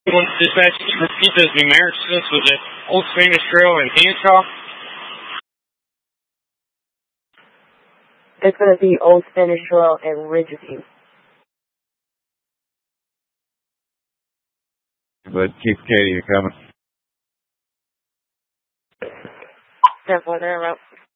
Dispatch, can you repeat those numerics to us? Was it Old Spanish Trail and Hancock? It's going to be Old Spanish Trail and Ridgeview. But Chief Katie, you're coming. 10-4, they're out.